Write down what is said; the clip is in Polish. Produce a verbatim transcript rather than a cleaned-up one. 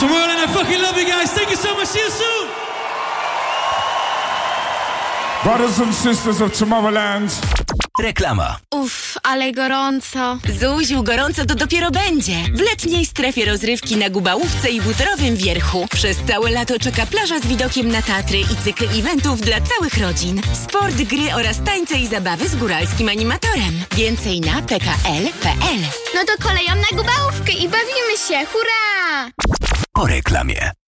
Tomorrowland, I fucking love you guys. Thank you so much. See you soon. Brothers and sisters of Tomorrowland. Reklama. Uff, ale gorąco. Zuziu, gorąco to dopiero będzie. W letniej strefie rozrywki na Gubałówce i Butorowym Wierchu. Przez całe lato czeka plaża z widokiem na Tatry i cykl eventów dla całych rodzin. Sport, gry oraz tańce i zabawy z góralskim animatorem. Więcej na p k l kropka p l. No to koleją na Gubałówkę i bawimy się, hurra! Po reklamie.